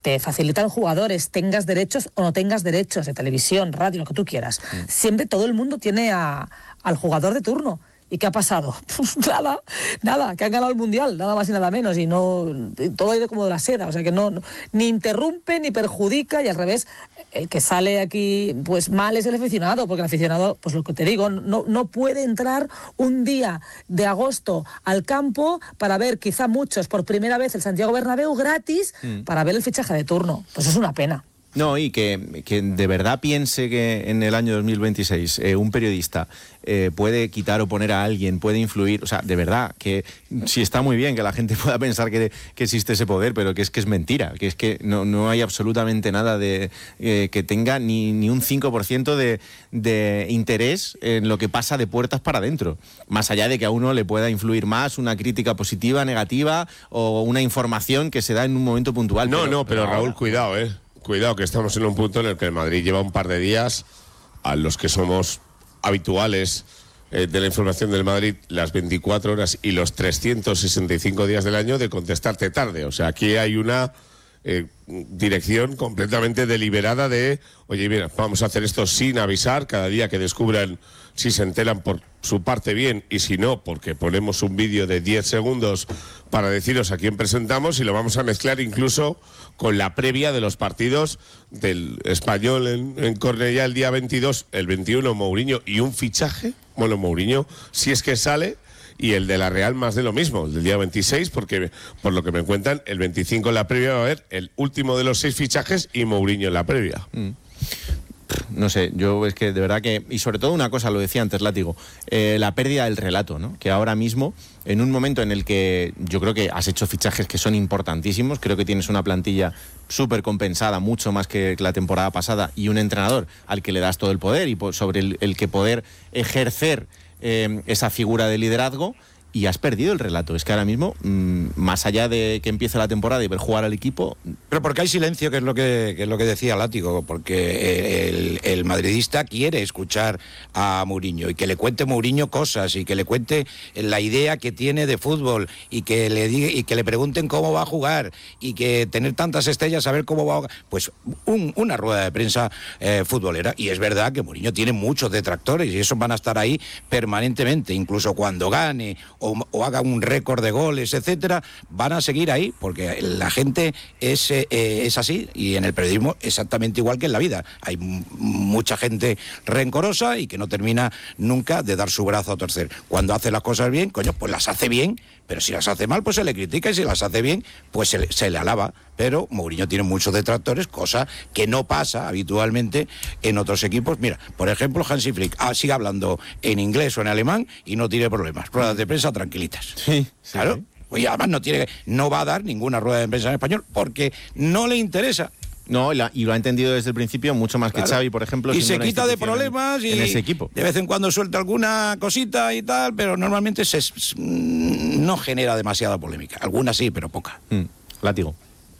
te facilitan jugadores, tengas derechos o no tengas derechos de televisión, radio, lo que tú quieras. Siempre todo el mundo tiene al jugador de turno. ¿Y qué ha pasado? Pues nada, que han ganado el Mundial, nada más y nada menos, y no, todo ha ido como de la seda, o sea que no, ni interrumpe ni perjudica, y al revés, el que sale aquí pues mal es el aficionado, porque el aficionado, pues lo que te digo, no puede entrar un día de agosto al campo para ver quizá muchos por primera vez el Santiago Bernabéu gratis para ver el fichaje de turno. Pues es una pena. No, y que de verdad piense que en el año 2026 un periodista puede quitar o poner a alguien, puede influir, o sea, de verdad, que sí está muy bien que la gente pueda pensar que existe ese poder, pero que es mentira, que es que no hay absolutamente nada de que tenga ni un 5% de interés en lo que pasa de puertas para adentro, más allá de que a uno le pueda influir más una crítica positiva, negativa o una información que se da en un momento puntual. Pero Raúl, cuidado, Cuidado, que estamos en un punto en el que el Madrid lleva un par de días, a los que somos habituales de la información del Madrid, las 24 horas y los 365 días del año, de contestarte tarde. O sea, aquí hay una dirección completamente deliberada de, oye, mira, vamos a hacer esto sin avisar, cada día que descubran, si se enteran por su parte bien, y si no, porque ponemos un vídeo de 10 segundos para deciros a quién presentamos, y lo vamos a mezclar incluso con la previa de los partidos del Español en Cornellá el día 22, el 21 Mourinho y un fichaje, bueno, Mourinho, si es que sale, y el de la Real más de lo mismo, el del día 26, porque por lo que me cuentan, el 25 en la previa va a haber el último de los 6 fichajes y Mourinho en la previa. No sé, yo es que de verdad que, y sobre todo una cosa, lo decía antes Látigo, la pérdida del relato, ¿no? Que ahora mismo, en un momento en el que yo creo que has hecho fichajes que son importantísimos, creo que tienes una plantilla súper compensada, mucho más que la temporada pasada, y un entrenador al que le das todo el poder y sobre el que poder ejercer esa figura de liderazgo, y has perdido el relato. Es que ahora mismo, más allá de que empiece la temporada y ver jugar al equipo... Pero porque hay silencio, que es lo que decía Látigo, porque el madridista quiere escuchar a Mourinho, y que le cuente Mourinho cosas, y que le cuente la idea que tiene de fútbol, y que le diga, y que le pregunten cómo va a jugar, y que tener tantas estrellas, saber cómo va a jugar. Pues una rueda de prensa futbolera. Y es verdad que Mourinho tiene muchos detractores, y esos van a estar ahí permanentemente, incluso cuando gane o haga un récord de goles, etcétera, van a seguir ahí, porque la gente es así, y en el periodismo exactamente igual que en la vida. Hay mucha gente rencorosa y que no termina nunca de dar su brazo a torcer. Cuando hace las cosas bien, coño, pues las hace bien, pero si las hace mal, pues se le critica, y si las hace bien, pues se le alaba. Pero Mourinho tiene muchos detractores, cosa que no pasa habitualmente en otros equipos. Mira, por ejemplo, Hansi Flick sigue hablando en inglés o en alemán y no tiene problemas. Ruedas de prensa tranquilitas. Sí, claro. Sí. Y además no va a dar ninguna rueda de prensa en español porque no le interesa. No, y lo ha entendido desde el principio mucho más que Xavi, por ejemplo. Y se quita de problemas en ese equipo. De vez en cuando suelta alguna cosita y tal, pero normalmente no genera demasiada polémica. Algunas sí, pero poca. Látigo.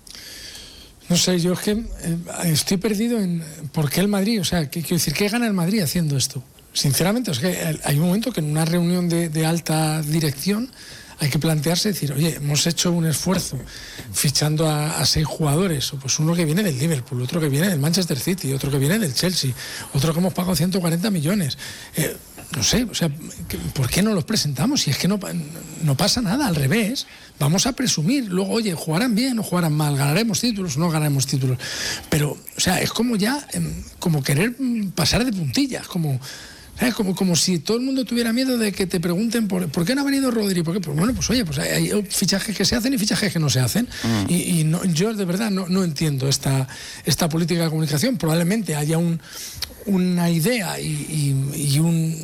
No sé, yo es que estoy perdido en por qué el Madrid, o sea, quiero decir, ¿qué gana el Madrid haciendo esto? Sinceramente, es que hay un momento que en una reunión de alta dirección hay que plantearse, decir, oye, hemos hecho un esfuerzo fichando a 6 jugadores, pues uno que viene del Liverpool, otro que viene del Manchester City, otro que viene del Chelsea, otro que hemos pagado 140 millones. No sé, o sea, ¿por qué no los presentamos? Si es que no pasa nada, al revés. Vamos a presumir, luego, oye, jugarán bien o jugarán mal, ganaremos títulos o no ganaremos títulos. Pero, o sea, es como ya, como querer pasar de puntillas, como si todo el mundo tuviera miedo de que te pregunten por qué no ha venido Rodri. ¿Por qué? Pues bueno, pues oye, pues hay fichajes que se hacen y fichajes que no se hacen. Y no, yo de verdad no entiendo esta política de comunicación. Probablemente haya una idea y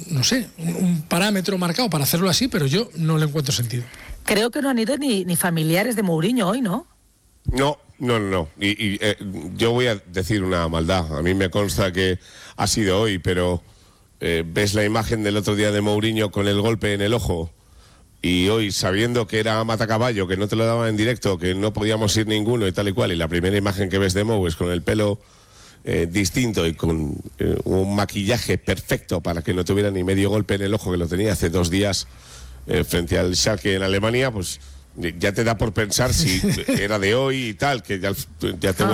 un parámetro marcado para hacerlo así, pero yo no le encuentro sentido. Creo que no han ido ni familiares de Mourinho hoy, ¿no? No. Y yo voy a decir una maldad. A mí me consta que ha sido hoy, pero ves la imagen del otro día de Mourinho con el golpe en el ojo, y hoy, sabiendo que era matacaballo, que no te lo daban en directo, que no podíamos ir ninguno y tal y cual, y la primera imagen que ves de Mou es con el pelo distinto y con un maquillaje perfecto para que no tuviera ni medio golpe en el ojo, que lo tenía hace 2 días frente al Schalke en Alemania, pues ya te da por pensar si era de hoy y tal, que ya tengo